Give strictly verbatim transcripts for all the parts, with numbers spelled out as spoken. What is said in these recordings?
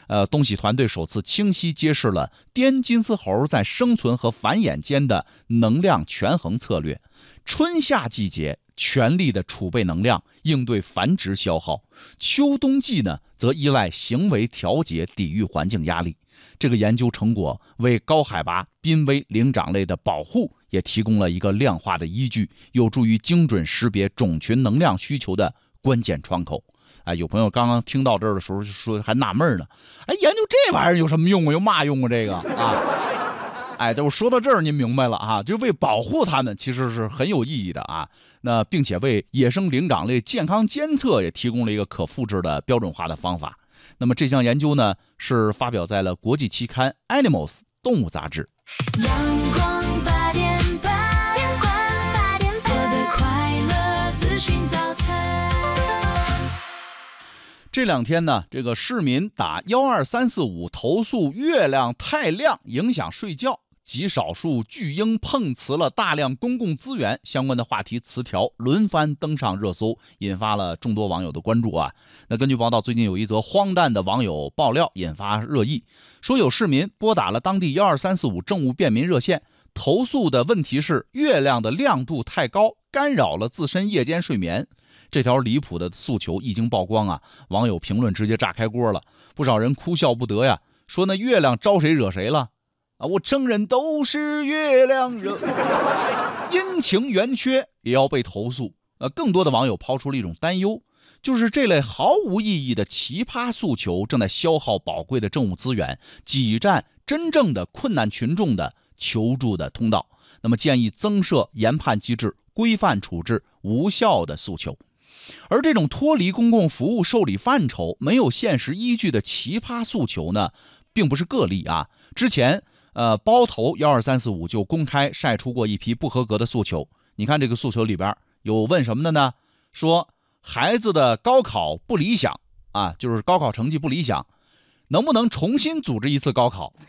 呃，东喜团队首次清晰揭示了滇金丝猴在生存和繁衍间的能量权衡策略。春夏季节全力的储备能量，应对繁殖消耗；秋冬季呢，则依赖行为调节，抵御环境压力。这个研究成果为高海拔濒危灵长类的保护也提供了一个量化的依据，有助于精准识别种群能量需求的关键窗口。哎，有朋友刚刚听到这儿的时候就说还纳闷呢，哎，研究这玩意儿有什么用啊？有嘛用啊？这个啊，哎，我说到这儿您明白了啊，就为保护它们其实是很有意义的啊。那并且为野生灵长类健康监测也提供了一个可复制的标准化的方法。那么这项研究呢，是发表在了国际期刊 Animals 动物杂志。阳光八点八，阳光八点八，我的快乐资讯早餐。这两天呢，这个市民打一二三四五投诉月亮太亮影响睡觉，极少数巨婴碰瓷了大量公共资源相关的话题词条轮番登上热搜，引发了众多网友的关注啊。那根据报道，最近有一则荒诞的网友爆料引发热议，说有市民拨打了当地一二三四五政务便民热线，投诉的问题是月亮的亮度太高，干扰了自身夜间睡眠。这条离谱的诉求一经曝光啊，网友评论直接炸开锅了，不少人哭笑不得呀，说那月亮招谁惹谁了啊！我承认都是月亮惹，阴晴圆缺也要被投诉。呃，更多的网友抛出了一种担忧，就是这类毫无意义的奇葩诉求正在消耗宝贵的政务资源，挤占真正的困难群众的求助的通道。那么建议增设研判机制，规范处置无效的诉求。而这种脱离公共服务受理范畴、没有现实依据的奇葩诉求呢，并不是个例啊。之前呃，包头一二三四五就公开晒出过一批不合格的诉求。你看这个诉求里边有问什么的呢？说孩子的高考不理想啊，就是高考成绩不理想，能不能重新组织一次高考？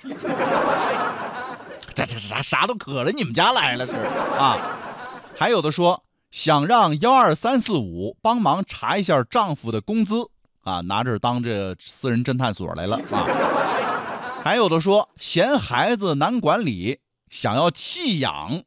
这这啥啥都可着你们家来了是啊？还有的说想让一二三四五帮忙查一下丈夫的工资啊，拿着当这私人侦探所来了啊。还有的说嫌孩子难管理，想要弃养。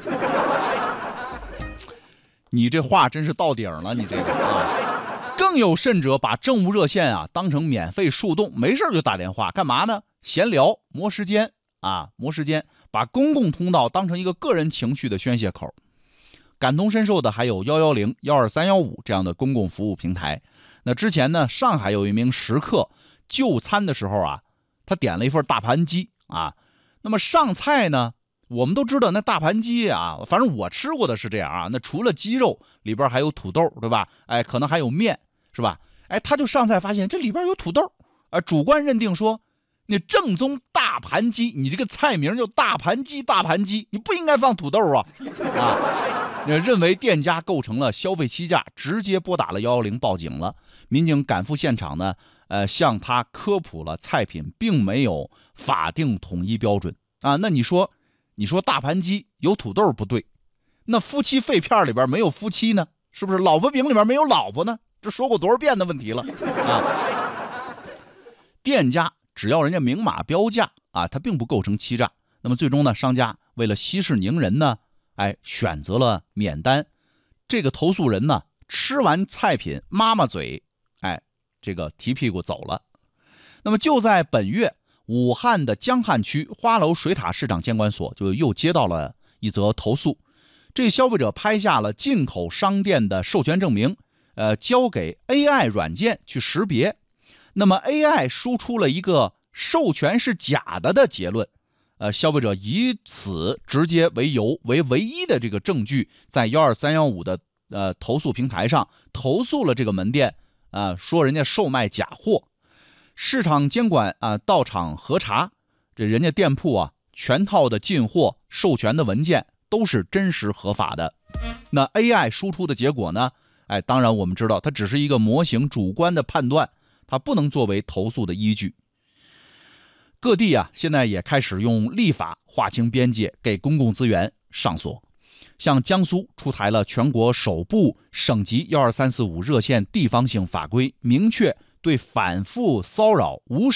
你这话真是到顶了，你这个啊！更有甚者把政务热线啊当成免费树洞，没事就打电话，干嘛呢？闲聊磨时间啊，磨时间，把公共通道当成一个个人情绪的宣泄口。感同身受的还有一一零、一二三一五这样的公共服务平台。那之前呢，上海有一名食客就餐的时候啊，他点了一份大盘鸡啊，那么上菜呢，我们都知道那大盘鸡啊，反正我吃过的是这样啊，那除了鸡肉里边还有土豆，对吧？哎，可能还有面，是吧？哎，他就上菜发现这里边有土豆，啊，主观认定说，你正宗大盘鸡，你这个菜名叫大盘鸡，大盘鸡，你不应该放土豆啊啊！认为店家构成了消费欺诈，直接拨打了一一零报警了。民警赶赴现场呢，呃，向他科普了菜品并没有法定统一标准啊。那你说，你说大盘鸡有土豆不对，那夫妻肺片里边没有夫妻呢？是不是？老婆饼里边没有老婆呢？这说过多少遍的问题了啊！店家只要人家明码标价啊，它并不构成欺诈。那么最终呢，商家为了息事宁人呢，哎，选择了免单。这个投诉人呢，吃完菜品抹抹嘴，哎，这个提屁股走了。那么就在本月，武汉的江汉区花楼水塔市场监管所就又接到了一则投诉。这消费者拍下了进口商店的授权证明，呃，交给 A I 软件去识别。那么 A I 输出了一个授权是假的的结论。呃，消费者以此直接为由为唯一的这个证据，在一二三一五的呃投诉平台上投诉了这个门店啊、呃，说人家售卖假货。市场监管啊、呃、到场核查，这人家店铺啊全套的进货授权的文件都是真实合法的。那 A I 输出的结果呢？哎，当然我们知道它只是一个模型主观的判断，它不能作为投诉的依据。各地啊，现在也开始用立法划清边界，给公共资源上锁。像江苏出台了全国首部省级一二三四五热线地方性法规，明确对反复骚扰、无